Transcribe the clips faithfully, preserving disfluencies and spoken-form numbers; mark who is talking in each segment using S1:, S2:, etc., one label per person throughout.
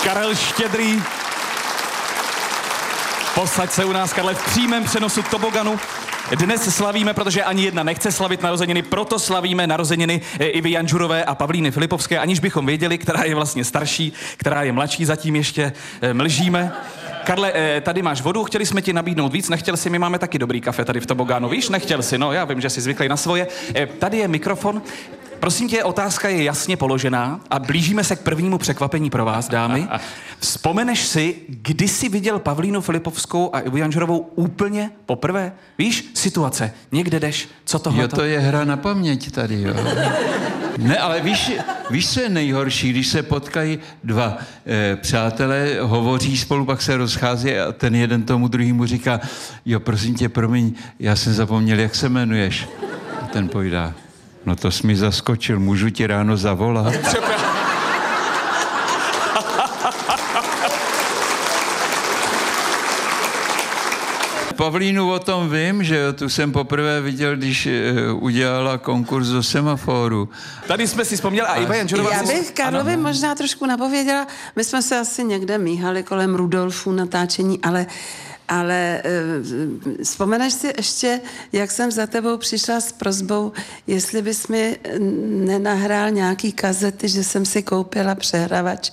S1: Karel Štědrý. Posaď se u nás, Karle, v přímém přenosu toboganu. Dnes slavíme, protože ani jedna nechce slavit narozeniny, proto slavíme narozeniny Ivy Janžurové a Pavlíny Filipovské, aniž bychom věděli, která je vlastně starší, která je mladší, zatím ještě mlžíme. Karle, tady máš vodu, chtěli jsme ti nabídnout víc, nechtěl si, my máme taky dobrý kafe tady v tobogánu, víš, nechtěl si, no já vím, že jsi zvyklý na svoje. Tady je mikrofon. Prosím tě, otázka je jasně položená a blížíme se k prvnímu překvapení pro vás, dámy. Vzpomeneš si, kdy jsi viděl Pavlínu Filipovskou a Ivu Janžurovou úplně poprvé? Víš, situace, někde jdeš, co tohle?
S2: Jo, to je hra na paměť tady, jo. Ne, ale víš, víš, co je nejhorší, když se potkají dva eh, přátelé, hovoří spolu, pak se rozchází a ten jeden tomu druhému říká, jo, prosím tě, promiň, já jsem zapomněl, jak se jmenuješ. A ten povídá, no to jsi mi zaskočil, můžu ti ráno zavolat? Pavlínu o tom vím, že jo, tu jsem poprvé viděl, když uh, udělala konkurs do semaforu.
S1: Tady jsme si vzpomněli a Iva Janžurová...
S3: Já bych Karlovi ano. možná trošku napověděla, my jsme se asi někde míhali kolem Rudolfu natáčení, ale Ale uh, vzpomeneš si ještě, jak jsem za tebou přišla s prosbou, jestli bys mi nenahrál nějaký kazety, že jsem si koupila přehrávač.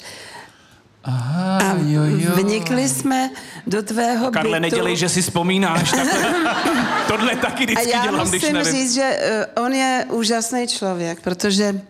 S2: Aha,
S3: a
S2: jo, jo.
S3: vnikli jsme do tvého bytu.
S1: Karle, nedělej, že si vzpomínáš. Tohle taky vždycky dělám, když nevím.
S3: A já musím říct, že uh, on je úžasný člověk, protože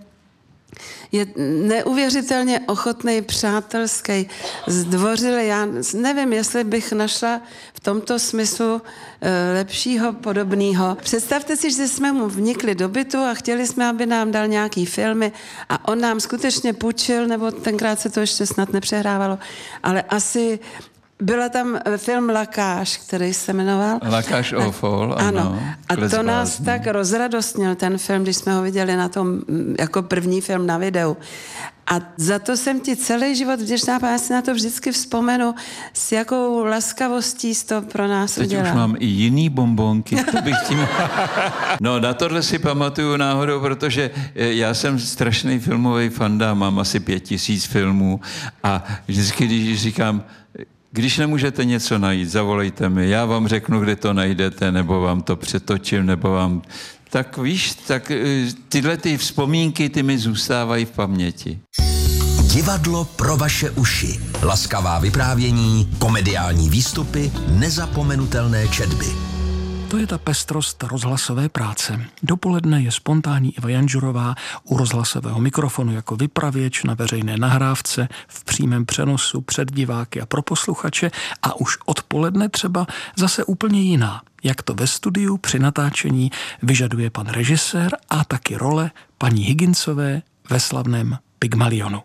S3: je neuvěřitelně ochotný, přátelský, zdvořilý. Já nevím, jestli bych našla v tomto smyslu uh, lepšího podobného. Představte si, že jsme mu vnikli do bytu a chtěli jsme, aby nám dal nějaký filmy a on nám skutečně půjčil, nebo tenkrát se to ještě snad nepřehrávalo, ale asi... Byla tam film Lakáš, který se jmenoval.
S2: Lakáš Ofol, ano.
S3: Ano. A to nás tak rozradostnil, ten film, když jsme ho viděli na tom, jako první film na videu. A za to jsem ti celý život vděčná, já si na to vždycky vzpomenu, s jakou laskavostí jsi to pro nás
S2: Teď
S3: udělal.
S2: Teď už mám i jiný bombonky, to bych tím... No, na tohle si pamatuju náhodou, protože já jsem strašný filmový fanda, mám asi pět tisíc filmů a vždycky, když říkám, když nemůžete něco najít, zavolejte mi, já vám řeknu, kde to najdete, nebo vám to přetočím, nebo vám... Tak víš, tak tyhle ty vzpomínky, ty mi zůstávají v paměti.
S4: Divadlo pro vaše uši. Laskavá vyprávění, komediální výstupy, nezapomenutelné četby.
S5: To je ta pestrost rozhlasové práce. Dopoledne je spontánní Iva Janžurová u rozhlasového mikrofonu jako vypravěč na veřejné nahrávce, v přímém přenosu před diváky a pro posluchače a už odpoledne třeba zase úplně jiná, jak to ve studiu při natáčení vyžaduje pan režisér a taky role paní Higginsové ve slavném Pygmalionu.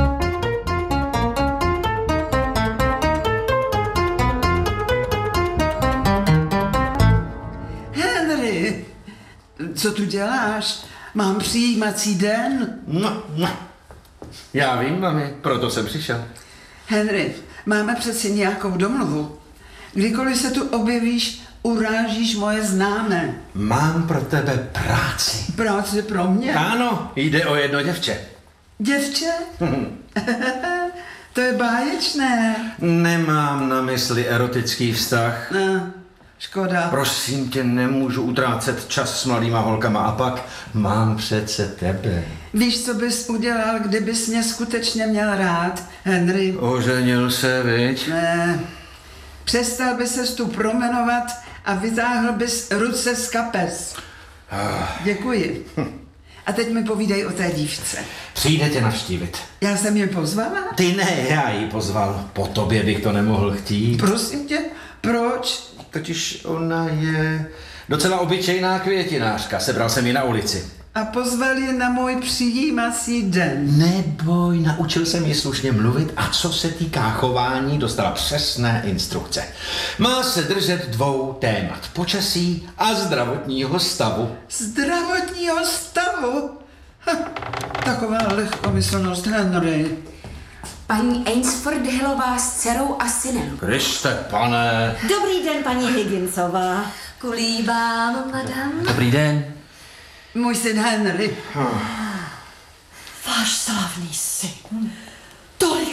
S6: Co tu děláš? Mám přijímací den?
S7: No, no. Já vím, mami, proto jsem přišel.
S6: Henry, máme přeci nějakou domluvu. Kdykoliv se tu objevíš, urážíš moje známé.
S7: Mám pro tebe práci.
S6: Práci pro mě?
S7: Ano, jde o jedno děvče.
S6: Děvče? To je báječné.
S7: Nemám na mysli erotický vztah.
S6: No. Škoda.
S7: Prosím tě, nemůžu utrácet čas s mladýma holkama a pak mám přece tebe.
S6: Víš, co bys udělal, kdybys mě skutečně měl rád, Henry?
S7: Oženil se, viď?
S6: Ne. Přestal by ses tu promenovat a vytáhl bys ruce z kapes. Děkuji. A teď mi povídej o té dívce.
S7: Přijde tě navštívit.
S6: Já jsem je pozvala?
S7: Ty ne, já ji pozval. Po tobě bych to nemohl chtít.
S6: Prosím tě, proč?
S7: Totiž ona je docela obyčejná květinářka. Sebral jsem ji na ulici.
S6: A pozval je na můj přijímací den.
S7: Neboj, naučil jsem ji slušně mluvit a co se týká chování, dostala přesné instrukce. Má se držet dvou témat. Počasí a zdravotního stavu.
S6: Zdravotního stavu? Ha, taková lehkomyslnost, Henry.
S8: Paní Ainsford Hillová s dcerou a synem.
S7: Kriste, pane.
S8: Dobrý den, paní Higginsová. Kulíbám, madam.
S7: Dobrý den.
S6: Můj syn Henry.
S8: Váš slavný syn. Tolik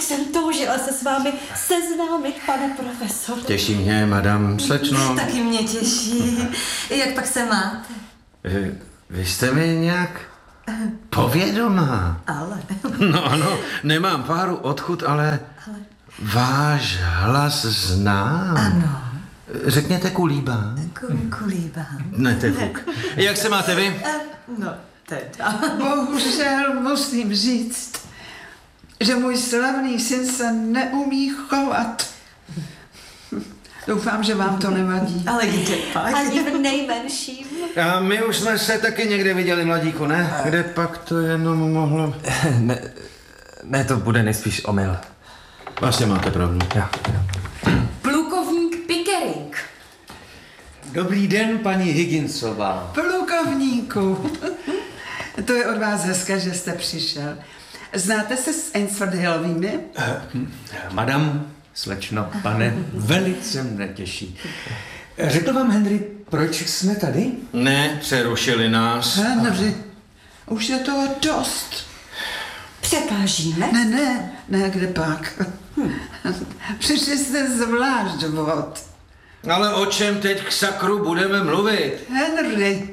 S8: jsem toužila se s vámi seznámit, pane profesor.
S7: Těší mě, madam slečno.
S8: Taky mě těší. Jak pak se máte?
S7: Vy, vy jste mi nějak povědomá.
S8: Ale.
S7: No ano, nemám páru odchud, ale, ale... váš hlas znám.
S8: Ano.
S7: Řekněte Kulíba.
S8: Kulíba.
S7: Ne, to je fuk. Jak se máte vy?
S8: No, teda.
S6: Bohužel musím říct, že můj slavný syn se neumí chovat. Doufám, že vám to nevadí.
S8: Ale kde pak? Ani v nejmenším.
S7: A my už jsme se taky někde viděli, mladíku, ne? Kde pak to jenom mohlo...
S9: Ne, ne, to bude nejspíš omyl.
S7: Vlastně máte pravdu.
S9: Já, já.
S8: Plukovník Pickering.
S10: Dobrý den, paní Higginsová.
S6: Plukovníku, to je od vás hezké, že jste přišel. Znáte se s Ainsford Hillovými?
S10: Uh, madam, slečno, pane, velice mne těší. Řekl vám Henry, proč jsme tady?
S7: Ne, přerušili nás.
S6: Henry, už je toho dost.
S8: Překážíme?
S6: Ne, ne, ne, kde pak. Hm. Přišli jste zvlášť vod.
S7: Ale o čem teď k sakru budeme mluvit?
S6: Henry,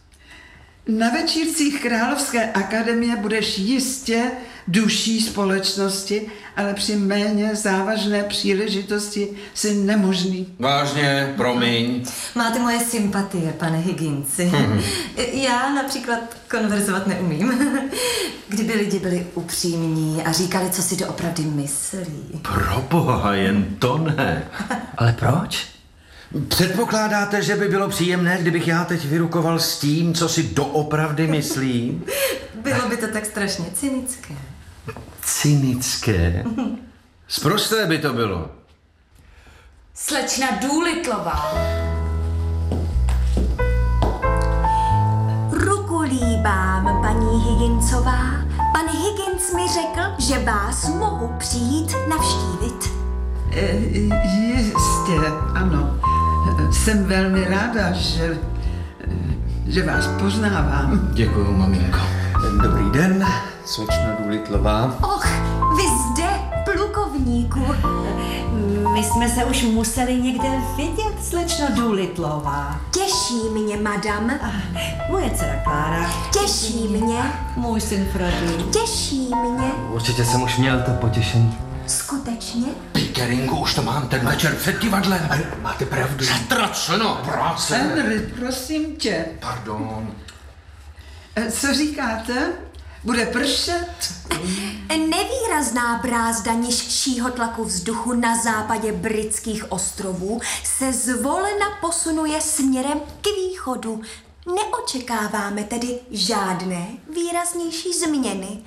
S6: na večírcích Královské akademie budeš jistě duší společnosti, ale při méně závažné příležitosti si nemožný.
S7: Vážně, promiň.
S8: Máte moje sympatie, pane Higginsi. Já například konverzovat neumím. Kdyby lidi byli upřímní a říkali, co si doopravdy myslí.
S7: Proboha, jen to ne.
S9: Ale proč?
S7: Předpokládáte, že by bylo příjemné, kdybych já teď vyrukoval s tím, co si doopravdy myslím?
S8: Bylo by to tak strašně cynické.
S7: Cynické? Sprosté by to bylo.
S11: Slečna Doolittlová.
S12: Ruku líbám, paní Higginsová. Pan Higgins mi řekl, že vás mohu přijít navštívit.
S6: E, jistě, ano. Jsem velmi ráda, že, že vás poznávám.
S7: Děkuju, maminko.
S10: Dobrý den, slečno Doolittlová.
S12: Och, vy zde, plukovníku.
S8: My jsme se už museli někde vidět, slečno Doolittlová.
S12: Těší mě, madam.
S8: Moje dcera Klára.
S12: Těší mě.
S8: Můj syn Freddy.
S12: Těší mě.
S9: Určitě jsem už měl to potěšení.
S12: Skutečně?
S7: Pickeringu, už to mám ten večer před divadlem. Ale máte pravdu. Zatraceno, práce.
S6: Henry, prosím tě.
S7: Pardon.
S6: E, co říkáte? Bude pršet?
S12: Nevýrazná brázda nižšího tlaku vzduchu na západě britských ostrovů se zvolna posunuje směrem k východu. Neočekáváme tedy žádné výraznější změny.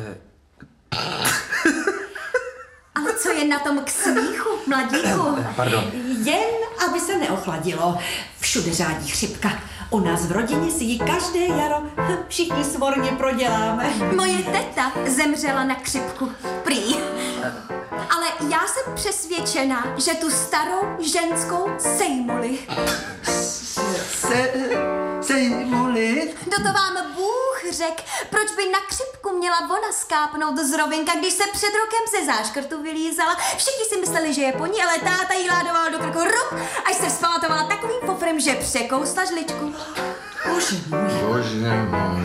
S12: Ale co je na tom k smíchu, mladíku?
S9: Pardon.
S8: Jen, aby se neochladilo. Všude řádí chřipka. U nás v rodině si ji každé jaro všichni svorně proděláme.
S12: Moje teta zemřela na chřipku. Prý. Ale já jsem přesvědčena, že tu starou ženskou sejmuli.
S6: Se, sejmuli?
S12: Kdo to vám Bůh řek, proč by na chřipku měla ona skápnout z rovinka, když se před rokem ze záškrtu vylízala. Všichni si mysleli, že je po ní, ale táta jí ládoval do krku ruch, až se vzpamatovala takovým fofrem, že překousla žličku.
S8: Bože můj.
S7: Bože můj.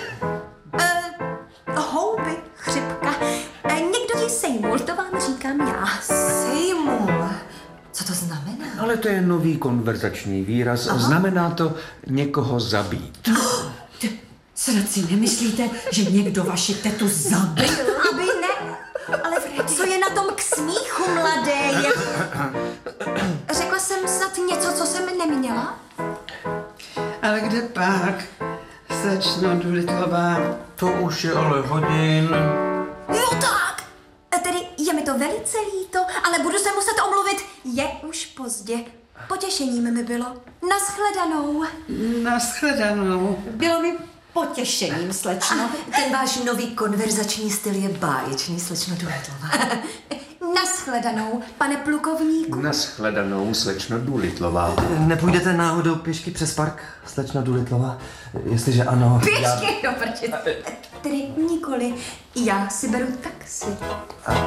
S12: Uh, houby, chřipka. Uh, někdo ji sejmul, to vám říkám já.
S8: Sejmul? Co to znamená?
S10: Ale to je nový konverzační výraz. Aha. Znamená to někoho zabít.
S8: Snad si nemyslíte, že někdo vaši tetu zabil?
S12: Aby ne. Ale co je na tom k smíchu, mladé? Řekla jsem snad něco, co jsem neměla?
S6: Ale kde pak, slečno Doolittlová?
S7: To už je ale hodin.
S12: Jo tak. Tedy je mi to velice líto, ale budu se muset omluvit. Je už pozdě. Potěšením mi bylo. Naschledanou.
S6: Naschledanou.
S8: Bylo mi potěšením, slečno.
S11: Ten váš nový konverzační styl je báječný, slečno Doolittlová.
S12: Naschledanou, pane plukovníku.
S10: Naschledanou, slečno Doolittlová.
S9: Nepůjdete náhodou pěšky přes park, slečno Doolittlová? Jestliže ano...
S12: Pěšky, já... do prčic. Tedy nikoli. Já si beru taxi.